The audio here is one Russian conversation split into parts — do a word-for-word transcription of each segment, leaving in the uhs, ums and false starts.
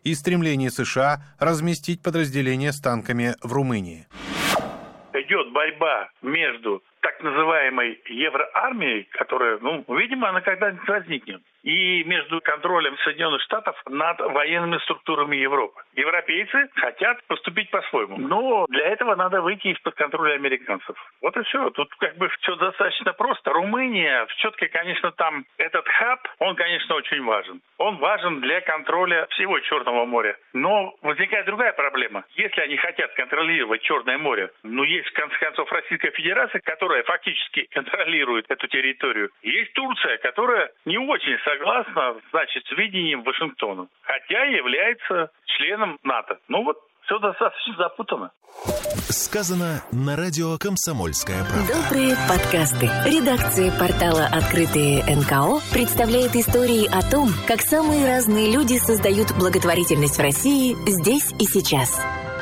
и стремление США разместить подразделения с танками в Румынии. Идет борьба между так называемой евроармией, которая, ну, видимо, она когда-нибудь возникнет, и между контролем Соединенных Штатов над военными структурами Европы. Европейцы хотят поступить по-своему, но для этого надо выйти из-под контроля американцев. Вот и все. Тут как бы все достаточно просто. Румыния, все-таки, конечно, там этот хаб, он, конечно, очень важен. Он важен для контроля всего Черного моря. Но возникает другая проблема. Если они хотят контролировать Черное море, ну, есть, в конце концов, Российская Федерация, которая фактически контролирует эту территорию. Есть Турция, которая не очень согласна, значит, с видением Вашингтона, хотя является членом НАТО. Ну вот, все достаточно запутанно. Сказано на радио «Комсомольская правда». Добрые подкасты. Редакция портала «Открытые эн ка о» представляет истории о том, как самые разные люди создают благотворительность в России здесь и сейчас.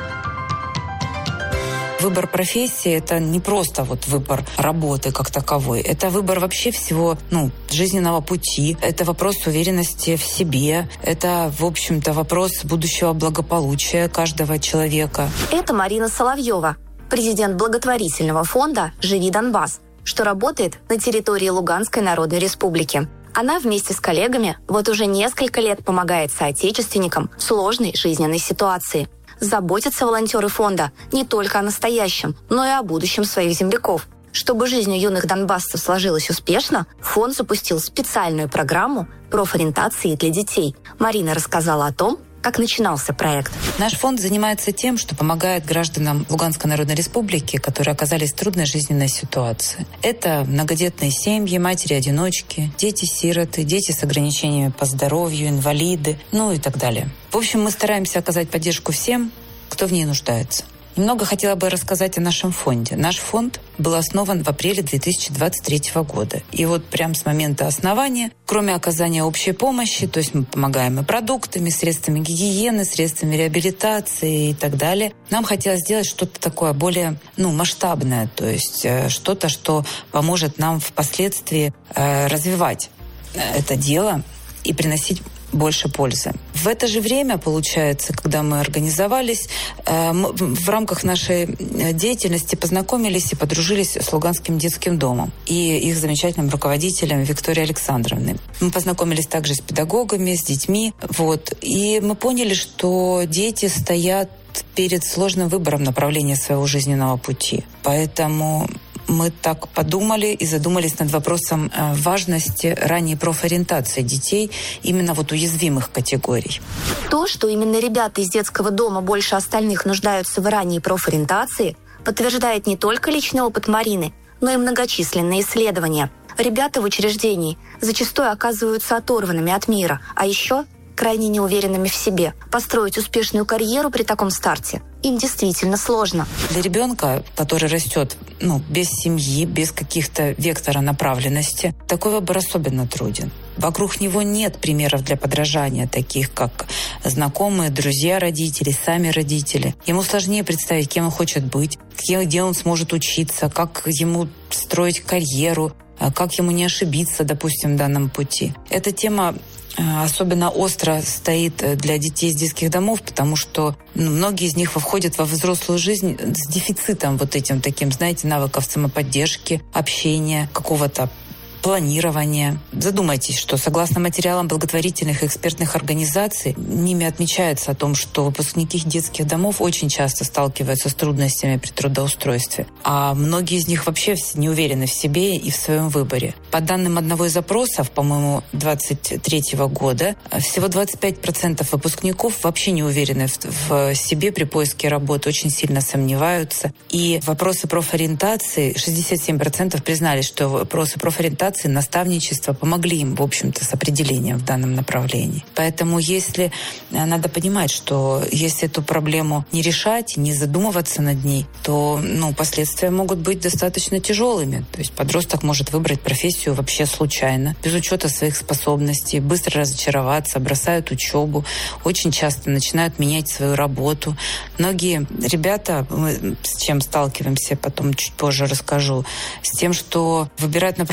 Выбор профессии – это не просто вот выбор работы как таковой. Это выбор вообще всего, ну, жизненного пути. Это вопрос уверенности в себе. Это, в общем-то, вопрос будущего благополучия каждого человека. Это Марина Соловьева, президент благотворительного фонда «Живи Донбасс», что работает на территории Луганской Народной Республики. Она вместе с коллегами вот уже несколько лет помогает соотечественникам в сложной жизненной ситуации. Заботятся волонтеры фонда не только о настоящем, но и о будущем своих земляков. Чтобы жизнь у юных донбассцев сложилась успешно, фонд запустил специальную программу профориентации для детей. Марина рассказала о том, как начинался проект. Наш фонд занимается тем, что помогает гражданам Луганской Народной Республики, которые оказались в трудной жизненной ситуации. Это многодетные семьи, матери-одиночки, дети-сироты, дети с ограничениями по здоровью, инвалиды, ну и так далее. В общем, мы стараемся оказать поддержку всем, кто в ней нуждается. Немного хотела бы рассказать о нашем фонде. Наш фонд был основан в апреле две тысячи двадцать третьего года. И вот прямо с момента основания, кроме оказания общей помощи, то есть мы помогаем и продуктами, средствами гигиены, средствами реабилитации и так далее, нам хотелось сделать что-то такое более, ну, масштабное, то есть э, что-то, что поможет нам впоследствии э, развивать это дело и приносить больше пользы. В это же время, получается, когда мы организовались, мы в рамках нашей деятельности познакомились и подружились с Луганским детским домом и их замечательным руководителем Викторией Александровной. Мы познакомились также с педагогами, с детьми. Вот, и мы поняли, что дети стоят перед сложным выбором направления своего жизненного пути. Поэтому мы так подумали и задумались над вопросом важности ранней профориентации детей именно вот уязвимых категорий. То, что именно ребята из детского дома больше остальных нуждаются в ранней профориентации, подтверждает не только личный опыт Марины, но и многочисленные исследования. Ребята в учреждении зачастую оказываются оторванными от мира, а еще крайне неуверенными в себе. Построить успешную карьеру при таком старте им действительно сложно. Для ребенка, который растет, ну, без семьи, без каких-то вектора направленности, такой выбор особенно труден. Вокруг него нет примеров для подражания, таких как знакомые, друзья родителей, сами родители. Ему сложнее представить, кем он хочет быть, где он сможет учиться, как ему строить карьеру, как ему не ошибиться, допустим, в данном пути. Эта тема особенно остро стоит для детей из детских домов, потому что ну, многие из них входят во взрослую жизнь с дефицитом вот этим таким, знаете, навыков самоподдержки, общения, какого-то планирования. Задумайтесь, что согласно материалам благотворительных и экспертных организаций, ними отмечается о том, что выпускники детских домов очень часто сталкиваются с трудностями при трудоустройстве, а многие из них вообще не уверены в себе и в своем выборе. По данным одного из опросов, по-моему, двадцать третьего года, всего двадцать пять процентов выпускников вообще не уверены в, в себе при поиске работы, очень сильно сомневаются. И вопросы профориентации, шестьдесят семь процентов признали, что вопросы профориентации, наставничество помогли им, в общем-то, с определением в данном направлении. Поэтому если надо понимать, что если эту проблему не решать, не задумываться над ней, то ну, последствия могут быть достаточно тяжелыми. То есть подросток может выбрать профессию вообще случайно, без учета своих способностей, быстро разочароваться, бросают учебу, очень часто начинают менять свою работу. Многие ребята, мы с чем сталкиваемся, потом чуть позже расскажу, с тем, что выбирают направление для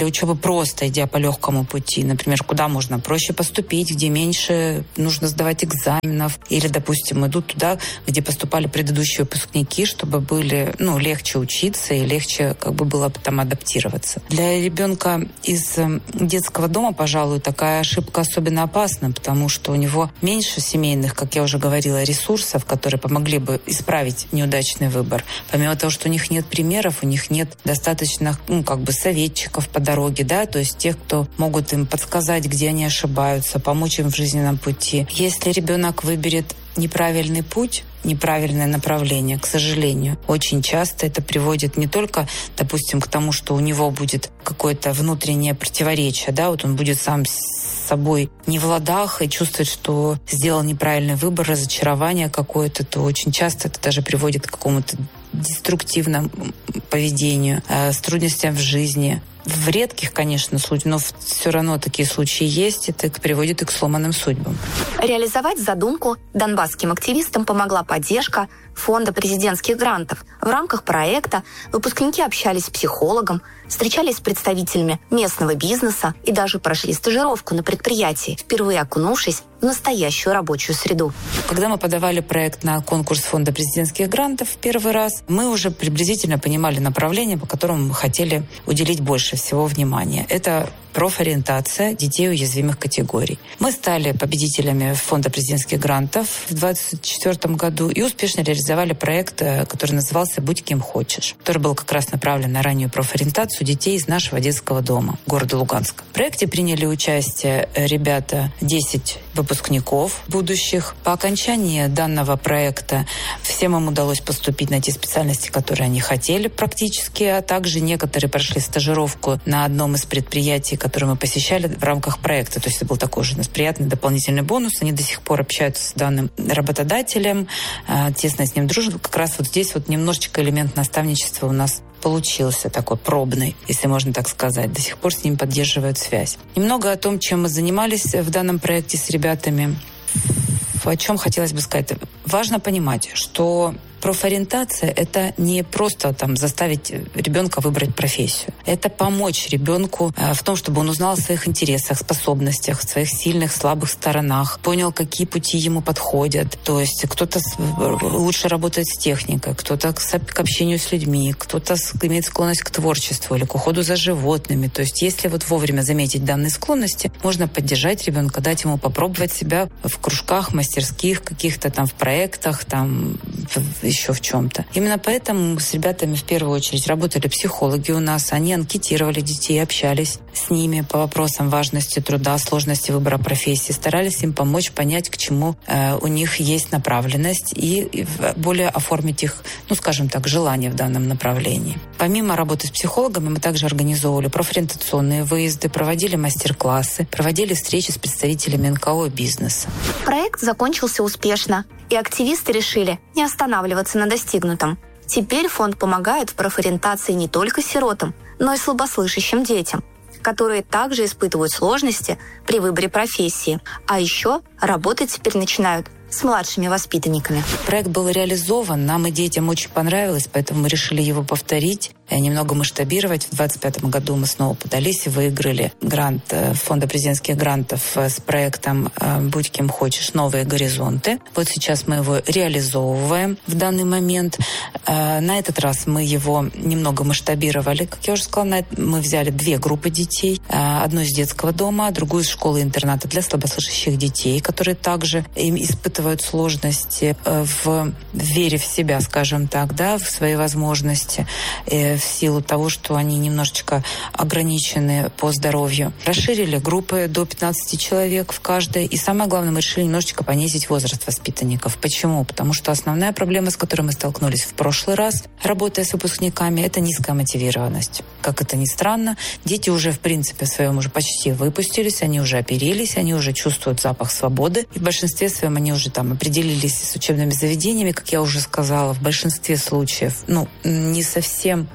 для учебы просто идя по легкому пути. Например, куда можно проще поступить, где меньше нужно сдавать экзаменов. Или, допустим, идут туда, где поступали предыдущие выпускники, чтобы были, ну, легче учиться и легче как бы было там адаптироваться. Для ребенка из детского дома, пожалуй, такая ошибка особенно опасна, потому что у него меньше семейных, как я уже говорила, ресурсов, которые помогли бы исправить неудачный выбор. Помимо того, что у них нет примеров, у них нет достаточно, ну, как бы советчиков по дороге, да, то есть тех, кто могут им подсказать, где они ошибаются, помочь им в жизненном пути. Если ребенок выберет неправильный путь, неправильное направление, к сожалению, очень часто это приводит не только, допустим, к тому, что у него будет какое-то внутреннее противоречие, да, вот он будет сам с собой не в ладах и чувствует, что сделал неправильный выбор, разочарование какое-то, то очень часто это даже приводит к какому-то деструктивному поведению, с трудностям в жизни. В редких, конечно, случаях, но все равно такие случаи есть, это приводит и к сломанным судьбам. Реализовать задумку донбасским активистам помогла поддержка Фонда президентских грантов. В рамках проекта выпускники общались с психологом, встречались с представителями местного бизнеса и даже прошли стажировку на предприятии, впервые окунувшись в настоящую рабочую среду. Когда мы подавали проект на конкурс Фонда президентских грантов в первый раз, мы уже приблизительно понимали направление, по которому мы хотели уделить больше всего внимания. Это профориентация детей уязвимых категорий. Мы стали победителями Фонда президентских грантов в двадцать четвёртом году и успешно реализовали проект, который назывался «Будь кем хочешь», который был как раз направлен на раннюю профориентацию детей из нашего детского дома города Луганска. В проекте приняли участие ребята, десять выпускников будущих. По окончании данного проекта всем им удалось поступить на те специальности, которые они хотели практически, а также некоторые прошли стажировку на одном из предприятий, которые мы посещали в рамках проекта. То есть это был такой уже у нас приятный дополнительный бонус. Они до сих пор общаются с данным работодателем, тесно с ним дружат. Как раз вот здесь вот немножечко элемент наставничества у нас получился такой пробный, если можно так сказать. До сих пор с ним поддерживают связь. Немного о том, чем мы занимались в данном проекте с ребятами. О чем хотелось бы сказать. Важно понимать, что профориентация — это не просто там, заставить ребенка выбрать профессию. Это помочь ребенку в том, чтобы он узнал о своих интересах, способностях, своих сильных, слабых сторонах, понял, какие пути ему подходят. То есть кто-то лучше работает с техникой, кто-то к общению с людьми, кто-то имеет склонность к творчеству или к уходу за животными. То есть если вот вовремя заметить данные склонности, можно поддержать ребенка, дать ему попробовать себя в кружках, мастерских, каких-то там в проектах, там еще в чем-то. Именно поэтому с ребятами в первую очередь работали психологи у нас. Они анкетировали детей, общались с ними по вопросам важности труда, сложности выбора профессии, старались им помочь понять, к чему э, у них есть направленность и, и более оформить их, ну, скажем так, желания в данном направлении. Помимо работы с психологами мы также организовывали профориентационные выезды, проводили мастер-классы, проводили встречи с представителями эн ка о и бизнеса. Проект закончился успешно, и активисты решили не останавливаться на достигнутом. Теперь фонд помогает в профориентации не только сиротам, но и слабослышащим детям, которые также испытывают сложности при выборе профессии. А еще работать теперь начинают с младшими воспитанниками. Проект был реализован, нам и детям очень понравилось, поэтому мы решили его повторить, немного масштабировать. В двадцать пятом году мы снова подались и выиграли грант Фонда президентских грантов с проектом «Будь кем хочешь. Новые горизонты». Вот сейчас мы его реализовываем в данный момент. На этот раз мы его немного масштабировали. Как я уже сказала, мы взяли две группы детей. Одну из детского дома, другую из школы-интерната для слабослышащих детей, которые также им испытывают сложности в вере в себя, скажем так, да, в свои возможности, в силу того, что они немножечко ограничены по здоровью. Расширили группы до пятнадцати человек в каждой. И самое главное, мы решили немножечко понизить возраст воспитанников. Почему? Потому что основная проблема, с которой мы столкнулись в прошлый раз, работая с выпускниками, это низкая мотивированность. Как это ни странно, дети уже, в принципе, в своем уже почти выпустились, они уже оперились, они уже чувствуют запах свободы. И в большинстве своем они уже там определились с учебными заведениями, как я уже сказала, в большинстве случаев, ну, не совсем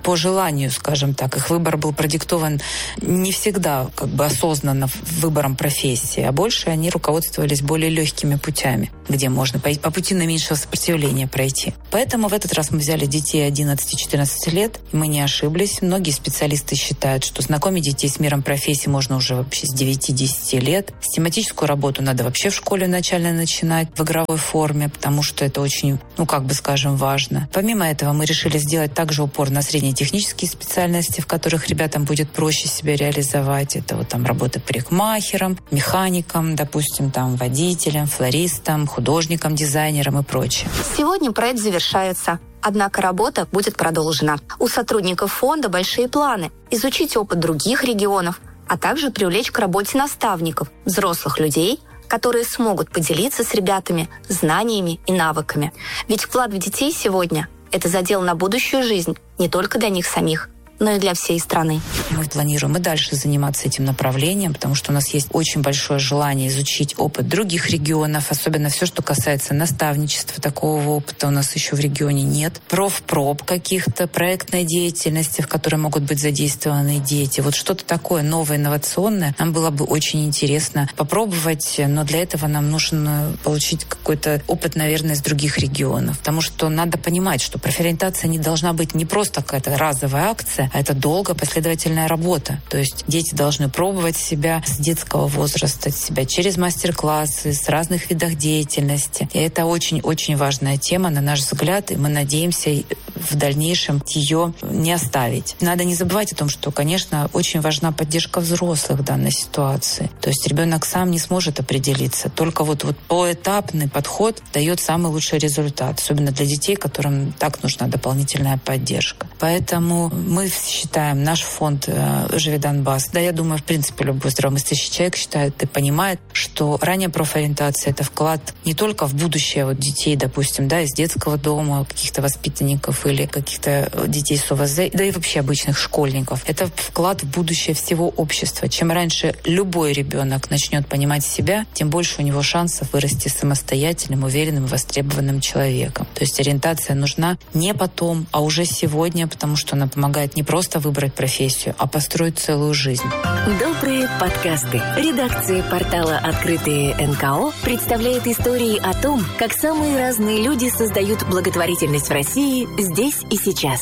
по желанию, скажем так. Их выбор был продиктован не всегда как бы осознанно выбором профессии, а больше они руководствовались более легкими путями, где можно по, по пути наименьшего сопротивления пройти. Поэтому в этот раз мы взяли детей одиннадцати-четырнадцати лет, и мы не ошиблись. Многие специалисты считают, что знакомить детей с миром профессий можно уже вообще с девяти-десяти лет. Систематическую работу надо вообще в школе начально начинать в игровой форме, потому что это очень, ну как бы скажем, важно. Помимо этого мы решили сделать также упор на среднетехнические специальности, в которых ребятам будет проще себя реализовать. Это вот там работа парикмахером, механиком, допустим, там водителем, флористом, художником, дизайнером и прочее. Сегодня проект завершается. Однако работа будет продолжена. У сотрудников фонда большие планы – изучить опыт других регионов, а также привлечь к работе наставников, взрослых людей, которые смогут поделиться с ребятами знаниями и навыками. Ведь вклад в детей сегодня – это задел на будущую жизнь не только для них самих, но и для всей страны. Мы планируем и дальше заниматься этим направлением, потому что у нас есть очень большое желание изучить опыт других регионов, особенно все, что касается наставничества. Такого опыта у нас еще в регионе нет. Профпроб каких-то, проектной деятельности, в которой могут быть задействованы дети. Вот что-то такое новое, инновационное нам было бы очень интересно попробовать, но для этого нам нужно получить какой-то опыт, наверное, из других регионов. Потому что надо понимать, что профориентация не должна быть не просто какая-то разовая акция, а это долгая последовательная работа. То есть дети должны пробовать себя с детского возраста, себя через мастер-классы, с разных видов деятельности. И это очень-очень важная тема, на наш взгляд, и мы надеемся в дальнейшем ее не оставить. Надо не забывать о том, что, конечно, очень важна поддержка взрослых в данной ситуации. То есть ребенок сам не сможет определиться. Только вот, вот поэтапный подход дает самый лучший результат, особенно для детей, которым так нужна дополнительная поддержка. Поэтому мы считаем, наш фонд «Живи Донбасс», да, я думаю, в принципе, любой здравомыслящий человек считает и понимает, что ранняя профориентация — это вклад не только в будущее вот детей, допустим, да, из детского дома, каких-то воспитанников или каких-то детей с ОВЗ, да и вообще обычных школьников. Это вклад в будущее всего общества. Чем раньше любой ребенок начнет понимать себя, тем больше у него шансов вырасти самостоятельным, уверенным и востребованным человеком. То есть ориентация нужна не потом, а уже сегодня, потому что она помогает не просто выбрать профессию, а построить целую жизнь. Добрые подкасты. Редакция портала «Открытые эн ка о» представляет истории о том, как самые разные люди создают благотворительность в России здесь и сейчас.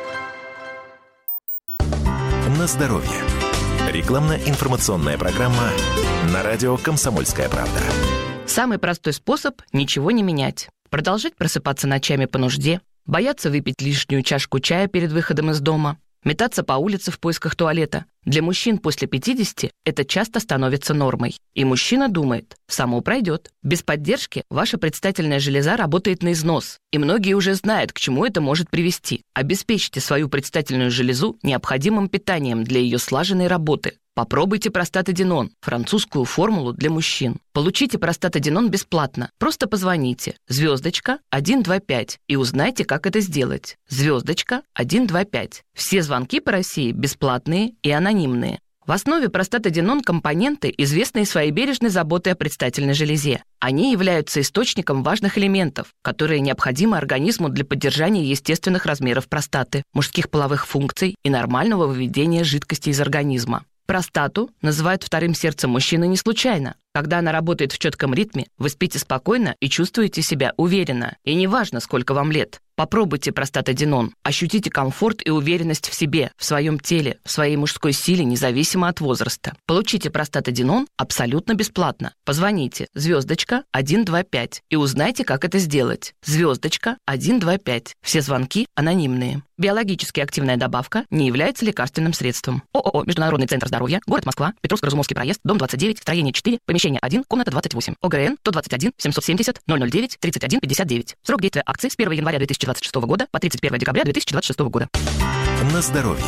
На здоровье. Рекламно-информационная программа на радио «Комсомольская правда». Самый простой способ – ничего не менять. Продолжать просыпаться ночами по нужде, бояться выпить лишнюю чашку чая перед выходом из дома, метаться по улице в поисках туалета. Для мужчин после пятидесяти это часто становится нормой. И мужчина думает, само пройдет. Без поддержки ваша предстательная железа работает на износ. И многие уже знают, к чему это может привести. Обеспечьте свою предстательную железу необходимым питанием для ее слаженной работы. Попробуйте простатадинон, французскую формулу для мужчин. Получите простатадинон бесплатно. Просто позвоните звездочка один два пять и узнайте, как это сделать. Звездочка один два пять. Все звонки по России бесплатные и анонимные. В основе простатадинон компоненты, известные своей бережной заботой о предстательной железе. Они являются источником важных элементов, которые необходимы организму для поддержания естественных размеров простаты, мужских половых функций и нормального выведения жидкости из организма. Простату называют вторым сердцем мужчины не случайно. Когда она работает в четком ритме, вы спите спокойно и чувствуете себя уверенно. И неважно, сколько вам лет. Попробуйте простатадинон. Ощутите комфорт и уверенность в себе, в своем теле, в своей мужской силе, независимо от возраста. Получите простатадинон абсолютно бесплатно. Позвоните звездочка один два пять и узнайте, как это сделать. Звездочка один два пять. Все звонки анонимные. Биологически активная добавка не является лекарственным средством. ООО «Международный центр здоровья», город Москва, Петровско-Разумовский проезд, дом двадцать девять, строение четыре, помещение один, комната двадцать восемь. ОГРН сто двадцать один семьсот семьдесят ноль ноль девять тридцать один пятьдесят девять. Срок действия акции с первого января две тысячи двадцать шестого года по тридцать первое декабря две тысячи двадцать шестого года. На здоровье.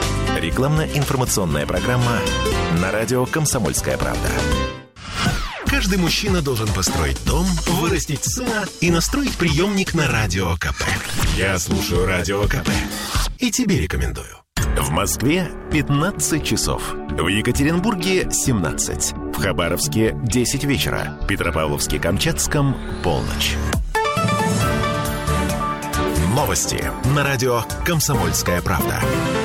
Рекламно-информационная программа на радио «Комсомольская правда». Каждый мужчина должен построить дом, вырастить сына и настроить приемник на Радио КП. Я слушаю Радио КП и тебе рекомендую. В Москве пятнадцать часов. В Екатеринбурге семнадцать. В Хабаровске десять вечера. В Петропавловске-Камчатском полночь. Новости на радио «Комсомольская правда».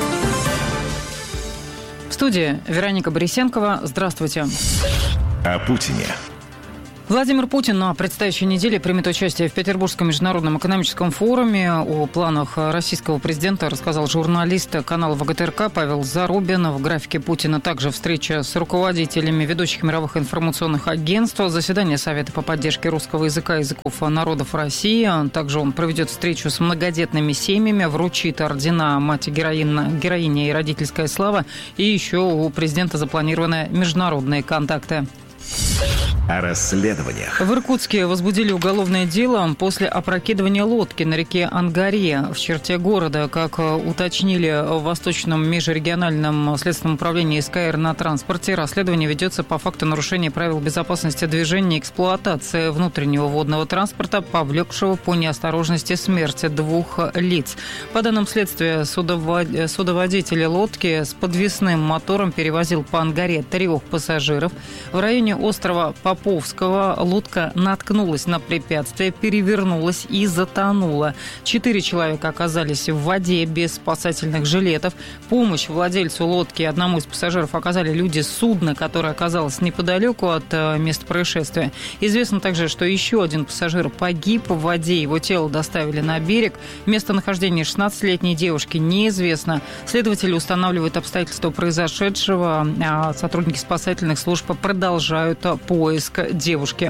В студии Вероника Борисенкова. Здравствуйте. О Путине. Владимир Путин на предстоящей неделе примет участие в Петербургском международном экономическом форуме. О планах российского президента рассказал журналист канала ВГТРК Павел Зарубин. В графике Путина также встреча с руководителями ведущих мировых информационных агентств, заседание Совета по поддержке русского языка и языков народов России. Также он проведет встречу с многодетными семьями, вручит ордена мать-героиня, героиня и родительская слава. И еще у президента запланированы международные контакты. О расследованиях. В Иркутске возбудили уголовное дело после опрокидывания лодки на реке Ангаре в черте города. Как уточнили в Восточном межрегиональном следственном управлении СКР на транспорте, расследование ведется по факту нарушения правил безопасности движения и эксплуатации внутреннего водного транспорта, повлекшего по неосторожности смерти двух лиц. По данным следствия, судоводитель лодки с подвесным мотором перевозил по Ангаре трех пассажиров. В районе острова Поповского лодка наткнулась на препятствие, перевернулась и затонула. Четыре человека оказались в воде без спасательных жилетов. Помощь владельцу лодки и одному из пассажиров оказали люди с судна, которое оказалось неподалеку от места происшествия. Известно также, что еще один пассажир погиб в воде. Его тело доставили на берег. Местонахождение шестнадцатилетней девушки неизвестно. Следователи устанавливают обстоятельства произошедшего, а сотрудники спасательных служб продолжают поиск девушки.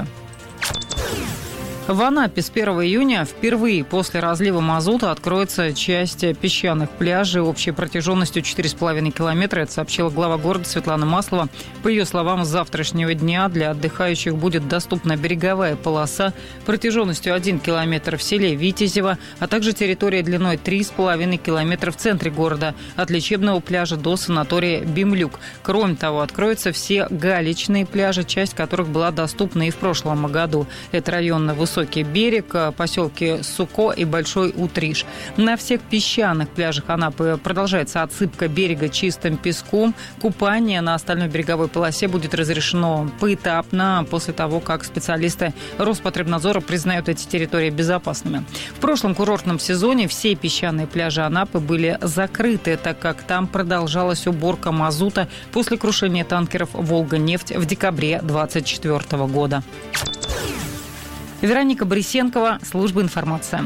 В Анапе с первого июня впервые после разлива мазута откроется часть песчаных пляжей общей протяженностью четыре с половиной километра. Это сообщила глава города Светлана Маслова. По ее словам, с завтрашнего дня для отдыхающих будет доступна береговая полоса протяженностью один километр в селе Витязево, а также территория длиной три с половиной километра в центре города, от лечебного пляжа до санатория Бимлюк. Кроме того, откроются все галечные пляжи, часть которых была доступна и в прошлом году. Это район Высокий Высокий берег, поселки Суко и Большой Утриш. На всех песчаных пляжах Анапы продолжается отсыпка берега чистым песком. Купание на остальной береговой полосе будет разрешено поэтапно, после того, как специалисты Роспотребнадзора признают эти территории безопасными. В прошлом курортном сезоне все песчаные пляжи Анапы были закрыты, так как там продолжалась уборка мазута после крушения танкеров «Волга-нефть» в декабре две тысячи двадцать четвёртого года. Вероника Борисенкова, служба информации.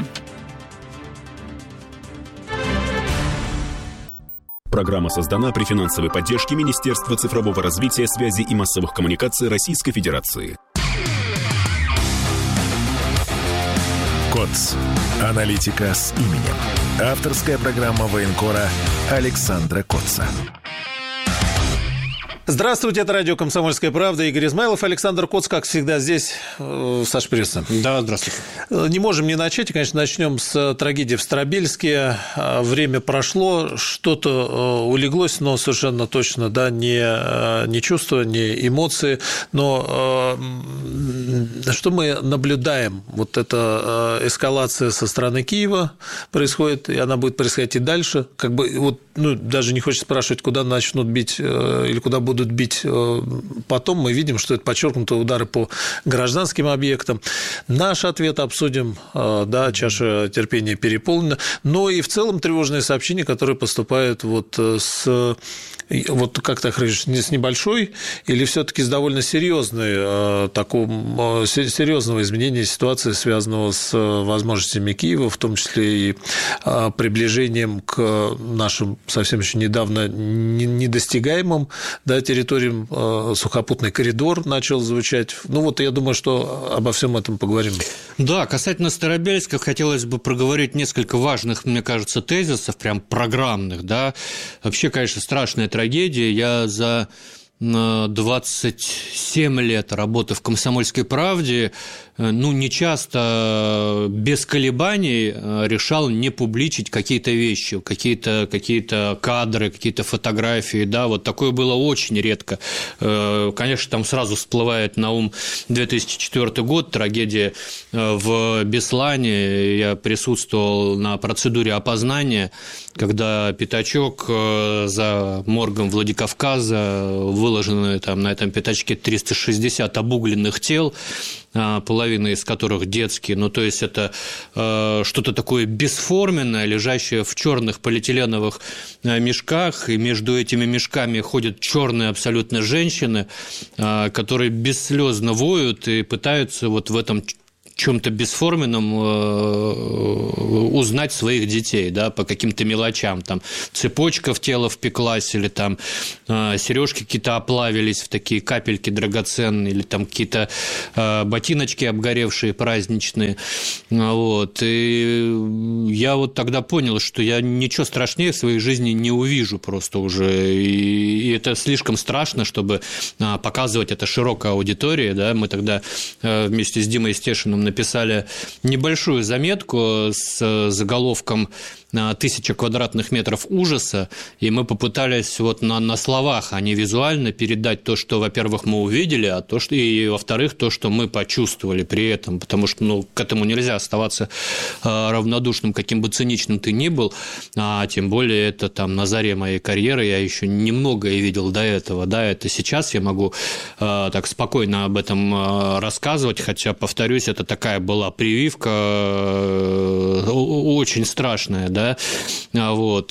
Программа создана при финансовой поддержке Министерства цифрового развития, связи и массовых коммуникаций Российской Федерации. КОЦ. Аналитика с именем. Авторская программа военкора Александра Котца. Здравствуйте, это радио «Комсомольская правда». Игорь Измайлов, Александр Коц, как всегда, здесь. Саша, приветствую. Да, здравствуйте. Не можем не начать. И, конечно, начнем с трагедии в Старобельске. Время прошло, что-то улеглось, но совершенно точно, да, не, не чувства, не эмоции. Но что мы наблюдаем? Вот эта эскалация со стороны Киева происходит, и она будет происходить и дальше. Как бы, вот, ну, даже не хочется спрашивать, куда начнут бить или куда будут будут бить потом, мы видим, что это подчеркнуто удары по гражданским объектам. Наш ответ обсудим, да, чаша терпения переполнена, но и в целом тревожные сообщения, которые поступают вот с, вот как так, с небольшой или все-таки с довольно серьезной, такого серьезного изменения ситуации, связанного с возможностями Киева, в том числе и приближением к нашим совсем еще недавно недостигаемым, да, территориям. Сухопутный коридор начал звучать. Ну вот я думаю, что обо всем этом поговорим. Да, касательно Старобельска хотелось бы проговорить несколько важных, мне кажется, тезисов, прям программных. Да. Вообще, конечно, страшная трагедия. Я за двадцать семь лет работы в «Комсомольской правде», ну, не часто без колебаний решал не публичить какие-то вещи, какие-то, какие-то кадры, какие-то фотографии, да, вот такое было очень редко. Конечно, там сразу всплывает на ум две тысячи четвёртый год, трагедия в Беслане, я присутствовал на процедуре опознания, когда пятачок за моргом Владикавказа выложены там на этом пятачке триста шестьдесят обугленных тел, половина из которых детские, ну, то есть это э, что-то такое бесформенное, лежащее в черных полиэтиленовых мешках, и между этими мешками ходят черные абсолютно женщины, э, которые бесслезно воют и пытаются вот в этом чем-то бесформенном узнать своих детей, да, по каким-то мелочам, там цепочка в тело впеклась, или там сережки какие-то оплавились в такие капельки драгоценные, или там какие-то ботиночки обгоревшие праздничные, вот, и я вот тогда понял, что я ничего страшнее в своей жизни не увижу просто уже, и это слишком страшно, чтобы показывать это широкой аудитории, да, мы тогда вместе с Димой Стешиным написали небольшую заметку с заголовком «Тысяча квадратных метров ужаса», и мы попытались вот на, на словах, а не визуально передать то, что, во-первых, мы увидели, а то, что, и, во-вторых, то, что мы почувствовали при этом, потому что, ну, к этому нельзя оставаться равнодушным, каким бы циничным ты ни был, а тем более это там на заре моей карьеры, я еще немногое видел до этого, да, это сейчас я могу так спокойно об этом рассказывать, хотя, повторюсь, это такая была прививка очень страшная, да, вот,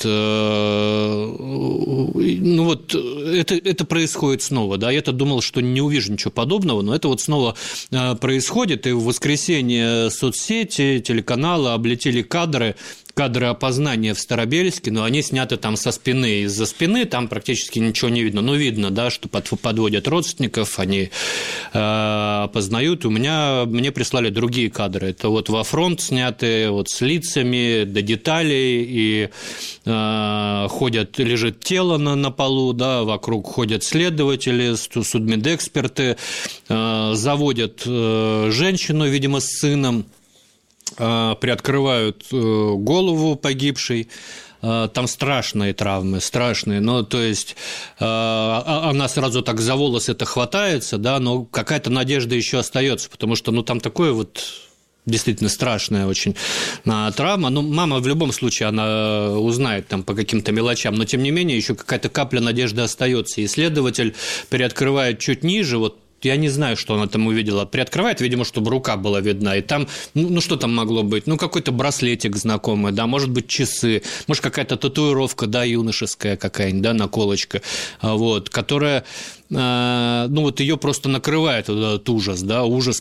ну вот, это, это происходит снова, да, я-то думал, что не увижу ничего подобного, но это вот снова происходит, и в воскресенье соцсети, телеканалы облетели кадры, кадры опознания в Старобельске, но они сняты там со спины. Из-за спины там практически ничего не видно. Ну, видно, да, что подводят родственников, они э, опознают. У меня, мне прислали другие кадры. Это вот во фронт сняты, вот с лицами, до деталей, и э, ходят, лежит тело на, на полу, да, вокруг ходят следователи, судмедэксперты, э, заводят э, женщину, видимо, с сыном, приоткрывают голову погибшей, там страшные травмы, страшные, ну, то есть она сразу так за волосы это хватается, да, но какая-то надежда еще остается, потому что, ну, там такое вот действительно страшная очень травма. Ну, мама в любом случае, она узнает там по каким-то мелочам, но, тем не менее, еще какая-то капля надежды остается, и следователь приоткрывает чуть ниже, вот, я не знаю, что она там увидела. Приоткрывает, видимо, чтобы рука была видна. И там, ну, ну что там могло быть? Ну, какой-то браслетик знакомый, да, может быть, часы, может, какая-то татуировка, да, юношеская какая-нибудь, да, наколочка, вот, которая, ну, вот ее просто накрывает этот ужас, да, ужас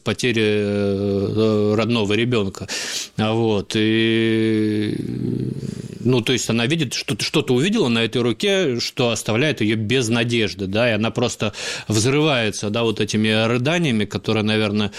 потери родного ребенка, вот, и, ну, то есть она видит, что что-то увидела на этой руке, что оставляет ее без надежды, да, и она просто взрывается, да, вот этими рыданиями, которые, наверное,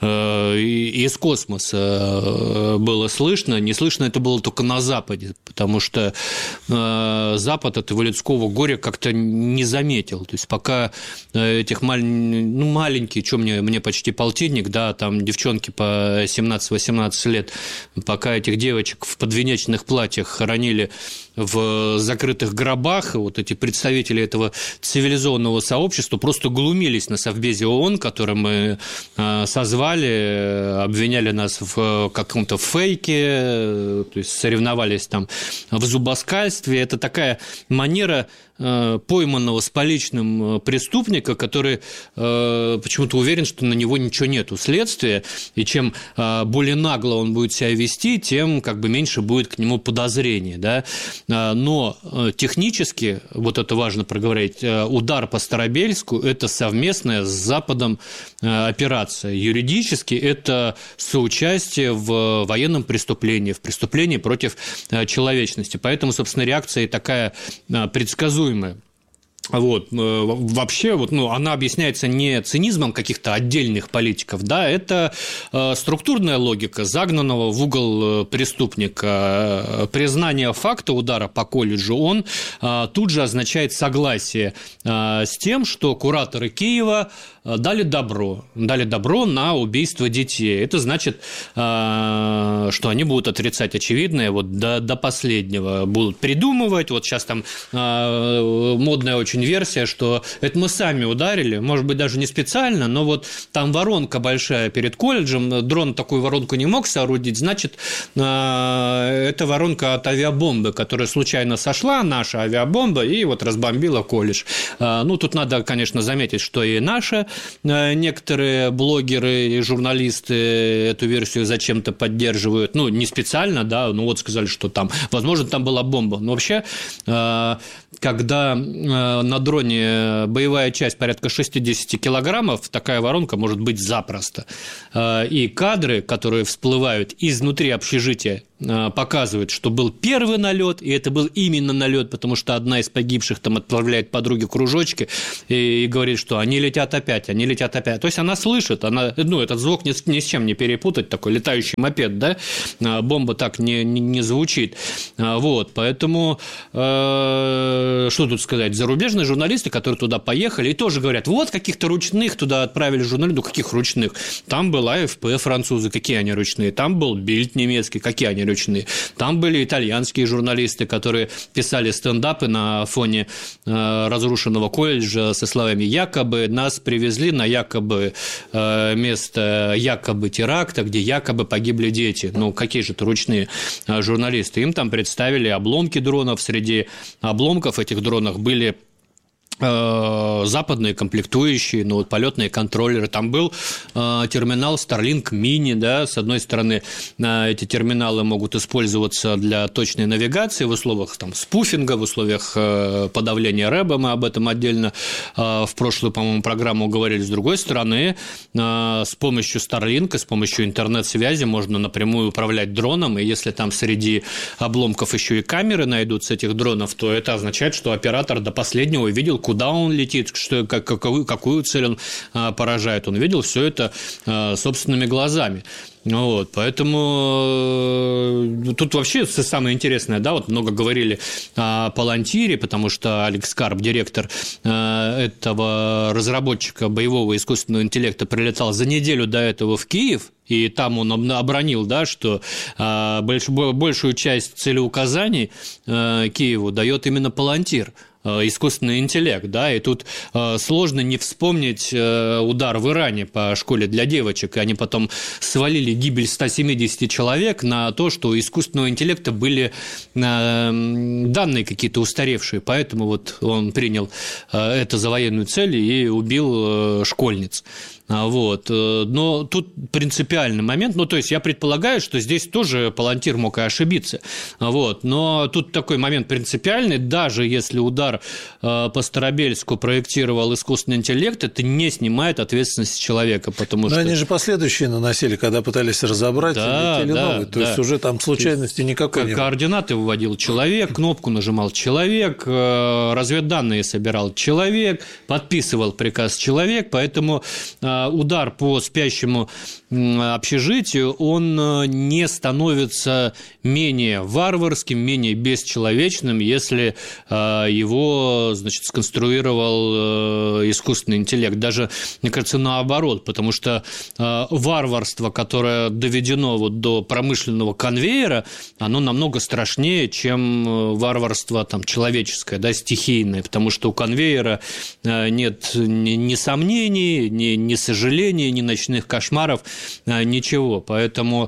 из космоса было слышно, не слышно это было только на Западе, потому что Запад этого людского горя как-то не заметил, то есть пока этих маль... ну, маленькие, что мне, мне почти полтинник, да, там девчонки по семнадцать-восемнадцать лет, пока этих девочек в подвенечных платьях хоронили в закрытых гробах, вот эти представители этого цивилизованного сообщества просто глумились на Совбезе ООН, который мы созвали, обвиняли нас в каком-то фейке, то есть соревновались там в зубоскальстве. Это такая манера пойманного с поличным преступника, который э, почему-то уверен, что на него ничего нету следствия, и чем э, более нагло он будет себя вести, тем как бы меньше будет к нему подозрений, да? Но э, технически, вот это важно проговорить, э, удар по Старобельску – это совместная с Западом э, операция. Юридически это соучастие в военном преступлении, в преступлении против э, человечности. Поэтому, собственно, реакция и такая э, предсказуемая. Вот. Вообще, вот, ну, она объясняется не цинизмом каких-то отдельных политиков, да, это э, структурная логика загнанного в угол преступника. Признание факта удара по колледжу, он э, тут же означает согласие э, с тем, что кураторы Киева дали добро, дали добро на убийство детей. Это значит, что они будут отрицать очевидное вот до, до последнего, будут придумывать. Вот сейчас там модная очень инверсия, что это мы сами ударили, может быть, даже не специально, но вот там воронка большая перед колледжем, дрон такую воронку не мог соорудить, значит, это воронка от авиабомбы, которая случайно сошла, наша авиабомба, и вот разбомбила колледж. Ну, тут надо, конечно, заметить, что и наши некоторые блогеры и журналисты эту версию зачем-то поддерживают, ну, не специально, да, ну, вот сказали, что там, возможно, там была бомба, но вообще, когда на дроне боевая часть порядка шестьдесят килограммов, такая воронка может быть запросто. И кадры, которые всплывают изнутри общежития, показывают, что был первый налет, и это был именно налет, потому что одна из погибших там отправляет подруге кружочки и, и говорит, что они летят опять, они летят опять. То есть она слышит, она, ну, этот звук ни, ни с чем не перепутать, такой летающий мопед, да, бомба так не, не, не звучит. Вот, поэтому, э, что тут сказать, зарубежные журналисты, которые туда поехали, и тоже говорят, вот каких-то ручных туда отправили журналистов, ну, каких ручных? Там была эф пэ французы, какие они ручные? Там был Бильд немецкий, какие они ручные? Там были итальянские журналисты, которые писали стендапы на фоне э, разрушенного колледжа со словами «якобы нас привезли на якобы э, место якобы теракта, где якобы погибли дети». Ну, какие же это ручные э, журналисты? Им там представили обломки дронов. Среди обломков этих дронов были западные комплектующие, ну, вот полетные контроллеры. Там был э, терминал Starlink Mini, да, с одной стороны, э, эти терминалы могут использоваться для точной навигации в условиях там, спуфинга, в условиях э, подавления рэба, мы об этом отдельно э, в прошлую, по-моему, программу говорили. С другой стороны, э, с помощью Starlink, с помощью интернет-связи можно напрямую управлять дроном, и если там среди обломков еще и камеры найдутся этих дронов, то это означает, что оператор до последнего видел, куда он летит, что, как, какую, какую цель он а, поражает. Он видел все это а, собственными глазами. Вот, поэтому тут вообще самое интересное, да, вот много говорили о Палантире, потому что Алекс Карп, директор этого разработчика боевого искусственного интеллекта, прилетал за неделю до этого в Киев, и там он обронил, да, что большую часть целеуказаний Киеву дает именно Палантир, искусственный интеллект, да, и тут э, сложно не вспомнить э, удар в Иране по школе для девочек, и они потом свалили гибель ста семидесяти человек на то, что у искусственного интеллекта были э, данные какие-то устаревшие, поэтому вот он принял э, это за военную цель и убил э, школьниц. Вот. Но тут принципиальный момент, ну, то есть я предполагаю, что здесь тоже Палантир мог и ошибиться, вот. Но тут такой момент принципиальный, даже если удар по Старобельску проектировал искусственный интеллект, это не снимает ответственность человека, потому но что… Но они же последующие наносили, когда пытались разобрать, да, летели да, новые, то да. есть уже там случайности никакой не было. Координаты выводил человек, кнопку нажимал человек, разведданные собирал человек, подписывал приказ человек, поэтому… удар по спящему общежитию, он не становится менее варварским, менее бесчеловечным, если его, значит, сконструировал искусственный интеллект. Даже, мне кажется, наоборот, потому что варварство, которое доведено вот до промышленного конвейера, оно намного страшнее, чем варварство там, человеческое, да, стихийное, потому что у конвейера нет ни, ни сомнений, ни, ни сожалений, ни ночных кошмаров, ничего. Поэтому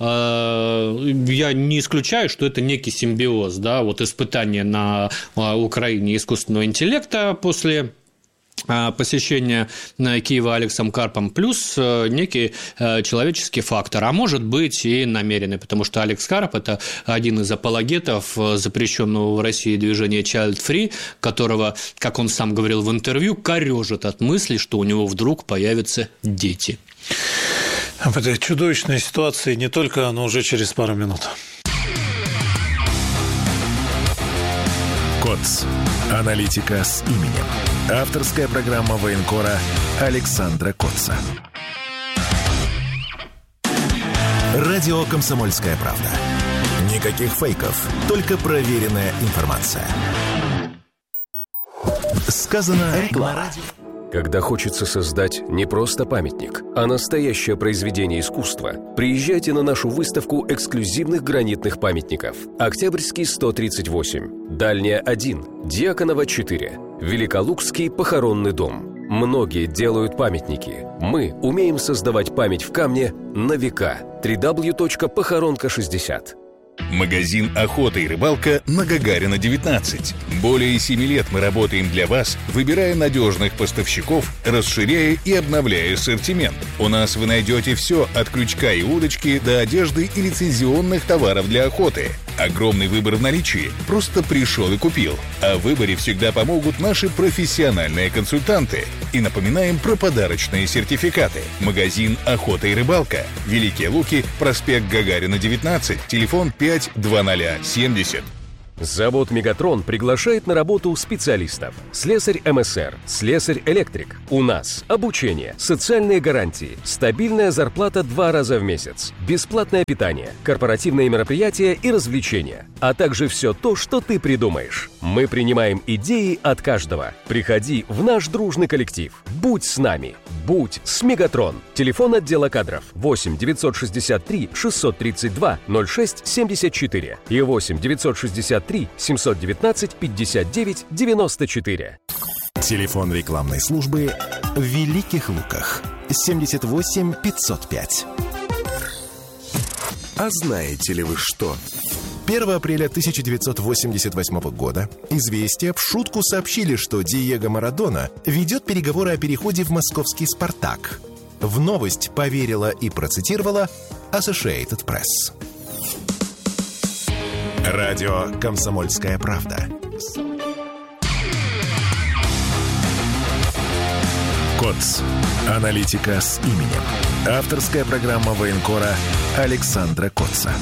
э, я не исключаю, что это некий симбиоз, да, вот испытание на Украине искусственного интеллекта после посещения Киева Алексом Карпом, плюс некий человеческий фактор, а может быть и намеренный, потому что Алекс Карп – это один из апологетов запрещенного в России движения Child Free, которого, как он сам говорил в интервью, корежит от мысли, что у него вдруг появятся дети. В этой чудовищной ситуации не только, но уже через пару минут. КОЦ. Аналитика с именем. Авторская программа военкора Александра Котца. Радио «Комсомольская правда». Никаких фейков, только проверенная информация. Сказано реклама. Когда хочется создать не просто памятник, а настоящее произведение искусства, приезжайте на нашу выставку эксклюзивных гранитных памятников. Октябрьский сто тридцать восемь. Дальняя один, Дьяконова четыре, Великолукский похоронный дом. Многие делают памятники. Мы умеем создавать память в камне на века. дабл ю дабл ю дабл ю точка похоронка шестьдесят. Магазин «Охота и рыбалка» на Гагарина, девятнадцать. Более семи лет мы работаем для вас, выбирая надежных поставщиков, расширяя и обновляя ассортимент. У нас вы найдете все от крючка и удочки до одежды и лицензионных товаров для охоты. Огромный выбор в наличии. Просто пришел и купил. О выборе всегда помогут наши профессиональные консультанты. И напоминаем про подарочные сертификаты. Магазин «Охота и рыбалка». Великие Луки, проспект Гагарина, девятнадцать, телефон пять двадцать семьдесят. Завод «Мегатрон» приглашает на работу специалистов. Слесарь эм эс эр, слесарь-электрик. У нас обучение, социальные гарантии, стабильная зарплата два раза в месяц, бесплатное питание, корпоративные мероприятия и развлечения, а также все то, что ты придумаешь. Мы принимаем идеи от каждого. Приходи в наш дружный коллектив. Будь с нами. Будь с «Мегатрон». Телефон отдела кадров восемь девятьсот шестьдесят три шестьсот тридцать два ноль шесть семьдесят четыре и восемь девятьсот шестьдесят три семьсот девятнадцать пятьдесят девять девяносто четыре. Телефон рекламной службы в Великих Луках семьдесят восемь пятьсот пять. А знаете ли вы что? первого апреля тысяча девятьсот восемьдесят восьмого года «Известия» в шутку сообщили, что Диего Марадона ведет переговоры о переходе в московский «Спартак». В новость поверила и процитировала Associated Press. Радио «Комсомольская правда». КОЦ. Аналитика с именем. Авторская программа военкора Александра Коца.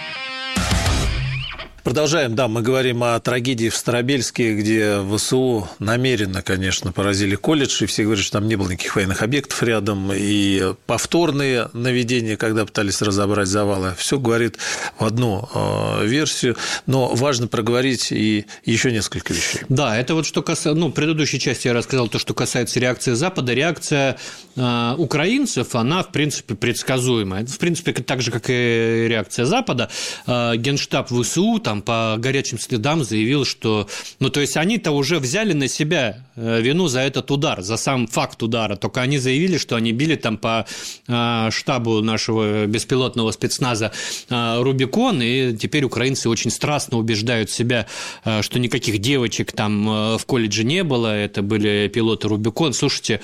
Продолжаем, да, мы говорим о трагедии в Старобельске, где ВСУ намеренно, конечно, поразили колледж, и все говорят, что там не было никаких военных объектов рядом, и повторные наведения, когда пытались разобрать завалы, все говорит в одну э, версию, но важно проговорить и еще несколько вещей. Да, это вот что касается, ну, в предыдущей части я рассказал то, что касается реакции Запада, реакция э, украинцев, она, в принципе, предсказуемая, в принципе, так же, как и реакция Запада. Э, Генштаб ВСУ, там, по горячим следам заявил, что... Ну, то есть, они-то уже взяли на себя вину за этот удар, за сам факт удара, только они заявили, что они били там по штабу нашего беспилотного спецназа «Рубикон», и теперь украинцы очень страстно убеждают себя, что никаких девочек там в колледже не было, это были пилоты «Рубикон». Слушайте,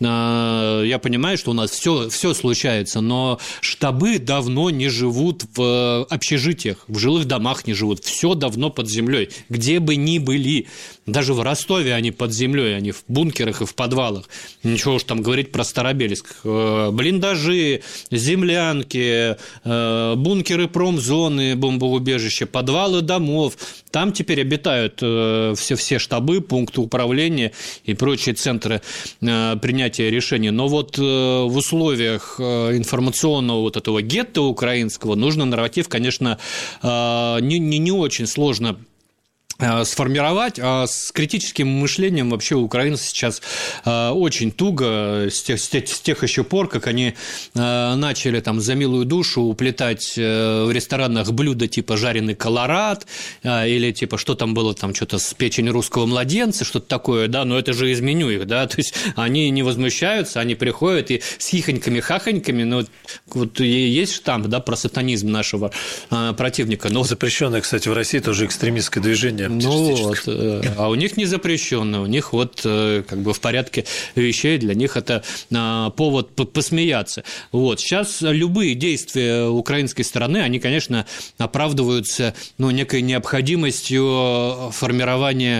я понимаю, что у нас все, все случается, но штабы давно не живут в общежитиях, в жилых домах не живут, все давно под землей, где бы ни были. Даже в Ростове они под землей, они в бункерах и в подвалах. Ничего уж там говорить про Старобельск. Блиндажи, землянки, бункеры промзоны, бомбоубежища, подвалы домов. Там теперь обитают все, все штабы, пункты управления и прочие центры принятия решений. Но вот в условиях информационного вот этого гетто украинского нужно нарратив, конечно, не, не, не очень сложно сформировать, а с критическим мышлением вообще у украинцев сейчас очень туго с тех, с тех еще пор, как они начали там за милую душу уплетать в ресторанах блюда типа жареный колорад или типа что там было, там что-то с печень русского младенца, что-то такое, да, но это же из меню их, да, то есть они не возмущаются, они приходят и с хихоньками-хахоньками, ну вот есть штамп, да, про сатанизм нашего противника. Но... Запрещенное, кстати, в России тоже экстремистское движение. Ну вот, а у них не запрещено, у них вот как бы в порядке вещей, для них это повод посмеяться. Вот. Сейчас любые действия украинской стороны, они, конечно, оправдываются, ну, некой необходимостью формирования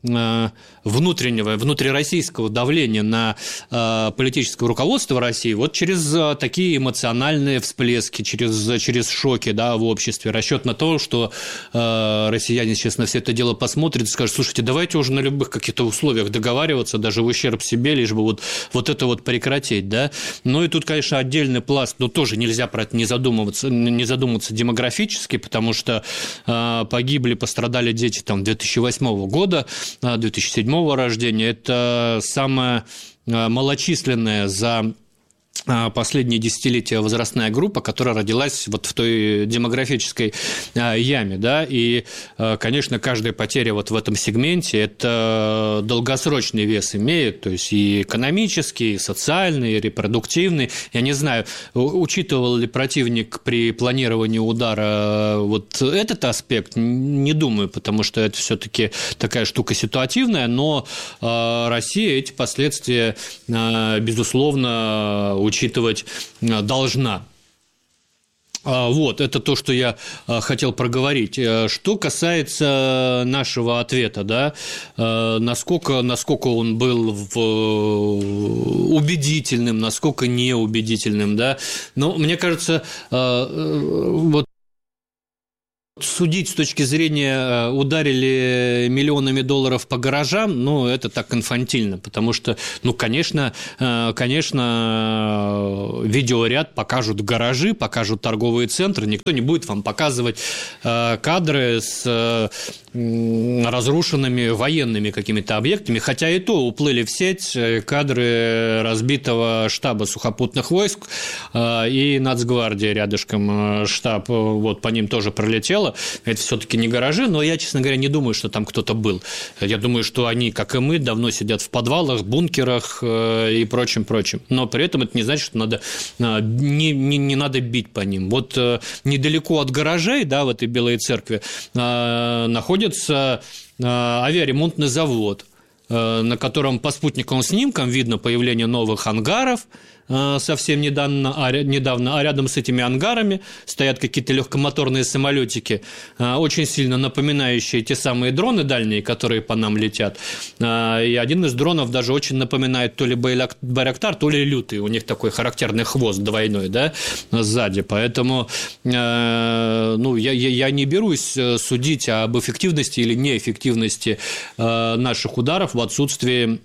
внутреннего, внутрироссийского давления на э, политическое руководство России вот через э, такие эмоциональные всплески, через, через шоки, да, в обществе, расчет на то, что э, россияне сейчас на все это дело посмотрят и скажут: слушайте, давайте уже на любых каких-то условиях договариваться, даже в ущерб себе, лишь бы вот, вот это вот прекратить, да. Ну и тут, конечно, отдельный пласт, но тоже нельзя про это не задумываться, не задумываться демографически, потому что э, погибли, пострадали дети там две тысячи восьмого года, две тысячи седьмого рождения, это самое малочисленное за последние десятилетия возрастная группа, которая родилась вот в той демографической яме, да, и, конечно, каждая потеря вот в этом сегменте – это долгосрочный вес имеет, то есть и экономический, и социальный, и репродуктивный. Я не знаю, учитывал ли противник при планировании удара вот этот аспект, не думаю, потому что это все-таки такая штука ситуативная, но Россия эти последствия, безусловно, учитывать должна. Вот, это то, что я хотел проговорить. Что касается нашего ответа, да, насколько, насколько он был в... убедительным, насколько неубедительным, да, но мне кажется, вот судить с точки зрения ударили миллионами долларов по гаражам, ну, это так инфантильно, потому что, ну, конечно, конечно, видеоряд покажут гаражи, покажут торговые центры, никто не будет вам показывать кадры с разрушенными военными какими-то объектами, хотя и то уплыли в сеть кадры разбитого штаба сухопутных войск и Нацгвардии рядышком штаб, вот по ним тоже пролетело. Это все-таки не гаражи, но я, честно говоря, не думаю, что там кто-то был. Я думаю, что они, как и мы, давно сидят в подвалах, бункерах и прочим-прочим. Но при этом это не значит, что надо, не, не, не надо бить по ним. Вот недалеко от гаражей, да, в этой Белой церкви, находится авиаремонтный завод, на котором по спутниковым снимкам видно появление новых ангаров совсем недавно, а, недавно, а рядом с этими ангарами стоят какие-то легкомоторные самолетики, очень сильно напоминающие те самые дроны дальние, которые по нам летят. И один из дронов даже очень напоминает то ли Байрактар, то ли Лютый. У них такой характерный хвост двойной, да, сзади. Поэтому ну, я, я не берусь судить об эффективности или неэффективности наших ударов в отсутствии